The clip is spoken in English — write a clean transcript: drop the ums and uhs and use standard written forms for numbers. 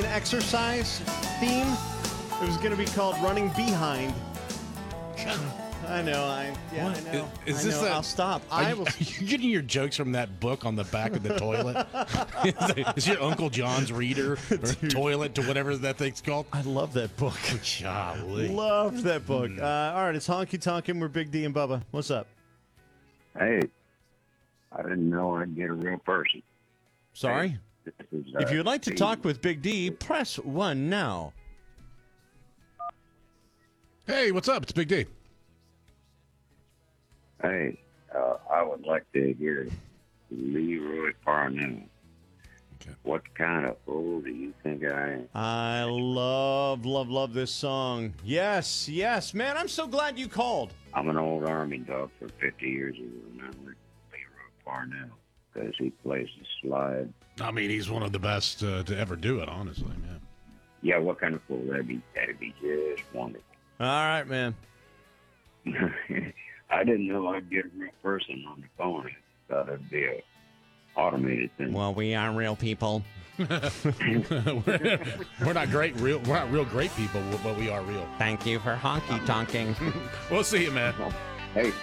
exercise theme. It was going to be called Running Behind. I know. I know. Is I this know. a- I'll stop. Are you getting your jokes from that book on the back of the toilet? Is your Uncle John's reader or toilet to whatever that thing's called? I love that book. Golly. Love that book. All right, it's Honky Tonkin'. We're Big D and Bubba. What's up? Hey, I didn't know I'd get a real person. Sorry? This is, If you'd like to Steve. talk with Big D, press 1 now. Hey, what's up? It's Big D. Hey, I would like to hear Leroy Parnell. Okay. What kind of fool do you think I am? I love this song. Yes, man, I'm so glad you called. I'm an old Army dog for 50 years who remembered Leroy Parnell because he plays the slide. I mean, he's one of the best to ever do it, honestly, man. Yeah, what kind of fool? That'd be just wonderful. All right, man. I didn't know I'd get a real person on the phone. I thought it'd be a automated thing. Well, we are real people. We're not real great people, but we are real. Thank you for honky tonking. We'll see you, man. Hey,